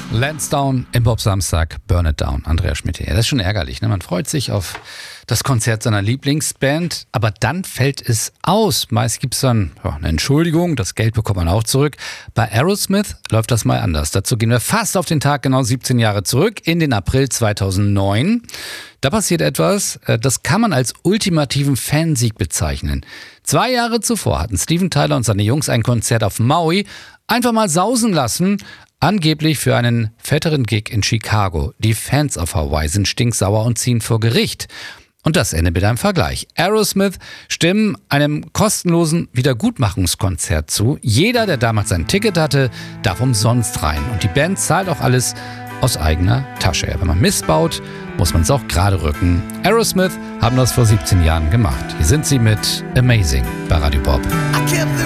Lansdowne im Bob Samstag, Burn It Down, Andreas Schmidt hier. Das ist schon ärgerlich, ne? Man freut sich auf das Konzert seiner Lieblingsband, aber dann fällt es aus. Meist gibt es dann eine Entschuldigung, das Geld bekommt man auch zurück. Bei Aerosmith läuft das mal anders. Dazu gehen wir fast auf den Tag genau 17 Jahre zurück, in den April 2009. Da passiert etwas, das kann man als ultimativen Fansieg bezeichnen. 2 Jahre zuvor hatten Steven Tyler und seine Jungs ein Konzert auf Maui einfach mal sausen lassen, angeblich für einen fetteren Gig in Chicago. Die Fans auf Hawaii sind stinksauer und ziehen vor Gericht. Und das endet mit einem Vergleich. Aerosmith stimmen einem kostenlosen Wiedergutmachungskonzert zu. Jeder, der damals ein Ticket hatte, darf umsonst rein. Und die Band zahlt auch alles aus eigener Tasche. Wenn man Mist baut, muss man es auch gerade rücken. Aerosmith haben das vor 17 Jahren gemacht. Hier sind sie mit Amazing bei Radio Bob.